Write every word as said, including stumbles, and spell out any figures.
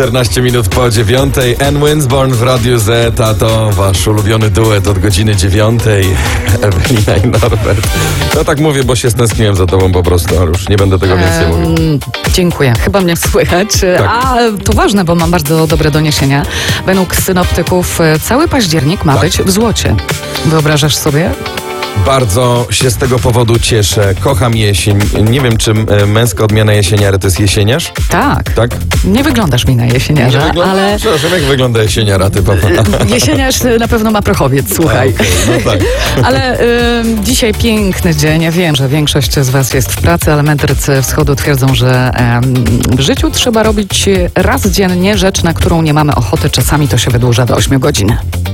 czternaście minut po dziewiątej. Ann Winsborn w Radiu Z, a to wasz ulubiony duet od godziny dziewiątej. Ewelina i Norbert. No tak mówię, bo się stęskniłem za tobą po prostu, ale już nie będę tego więcej Ehm, mówił. Dziękuję. Chyba mnie słychać. Tak. A to ważne, bo mam bardzo dobre doniesienia. Według synoptyków cały październik ma Tak. być w złocie. Wyobrażasz sobie? Bardzo się z tego powodu cieszę. Kocham jesień. Nie wiem, czy e, męska odmiana jesieniary to jest jesieniarz? Tak. Tak? Nie wyglądasz mi na jesieniarza, Nie wygląda? ale Przepraszam, jak wygląda jesieniara, ty papa? jesieniarz na pewno ma prochowiec, słuchaj. A, okay, no tak. Ale y, dzisiaj piękny dzień. Ja wiem, że większość z was jest w pracy, ale mędrcy wschodu twierdzą, że y, w życiu trzeba robić raz dziennie rzecz, na którą nie mamy ochoty. Czasami to się wydłuża do ośmiu godzin.